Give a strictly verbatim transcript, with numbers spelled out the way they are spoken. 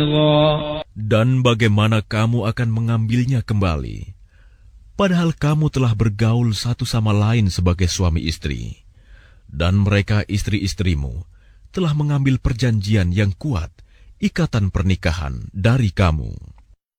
Dan bagaimana kamu akan mengambilnya kembali, padahal kamu telah bergaul satu sama lain sebagai suami istri, dan mereka istri-istrimu telah mengambil perjanjian yang kuat, ikatan pernikahan dari kamu.